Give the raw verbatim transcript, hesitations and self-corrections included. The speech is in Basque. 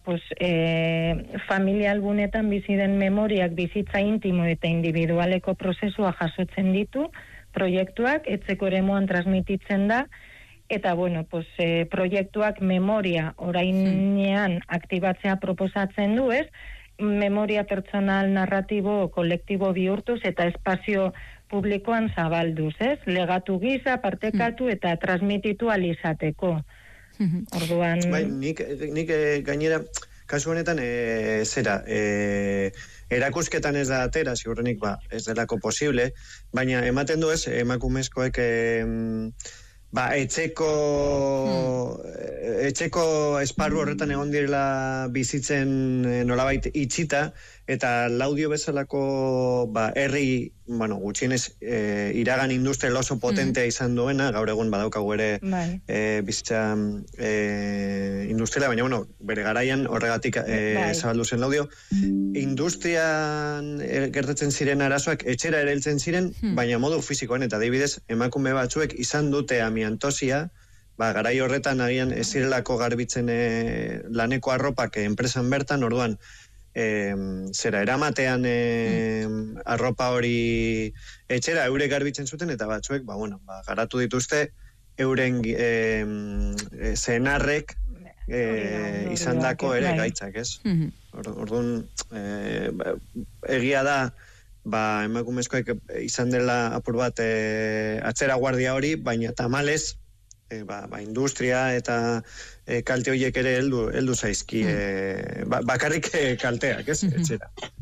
pues, e, familia albunetan bizi den memoriak bizitza intimo eta individualeko prozesua jasotzen ditu, proiektuak etzeko eremuan transmititzen da, eta bueno, pues, e, proiektuak memoria orainean aktibatzea proposatzen du, ez? Memoria pertsonal, narratibo, kolektibo bihurtuz eta espazio publikoan zabalduz, ez? Legatu gisa, partekatu eta transmititu alizateko. Orduan... Bai, nik, nik e, gainera, kasu honetan, e, zera, e, erakusketan ez da atera, ziurrenik, ba, ez delako posible, baina ematen du ez, emakumezkoek... E, Ba, etxeko hmm. etxeko esparru horretan egon direla bizitzen nolabait itxita, eta laudio bezalako ba, herri, bueno, gutxienez e, iragan industrial oso potentea izan duena, gaur egun badaukagu ere e, bizitza e, industriala, baina bueno, bere garaian horregatik e, zabaldu zen laudio. Industrian gertatzen ziren arazoak etxera ere heltzen ziren, hmm. baina modu fisikoan, eta adibidez emakume batzuek izan dute amiantosia, ba, garai horretan agian ez zirelako garbitzen e, laneko arropak enpresan bertan, orduan E, zera, eramatean e, mm. arropa hori etxera eure garbitzen zuten, eta batzuek, ba, bueno, ba, garatu dituzte euren e, zenarrek e, izan dako ere gaitzak, ez? Orduan, e, egia da, ba, emakumezkoek izan dela apur bat e, atzera guardia hori, baina tamalez, E, ba, ba, industria eta e, kalte horiek ere heldu heldu zaizki, e, ba, bakarrik e, kalteak, ez? Etxera.